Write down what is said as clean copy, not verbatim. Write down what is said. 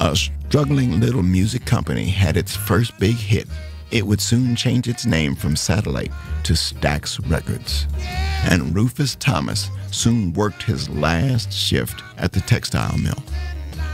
A struggling little music company had its first big hit. It would soon change its name from Satellite to Stax Records. And Rufus Thomas soon worked his last shift at the textile mill.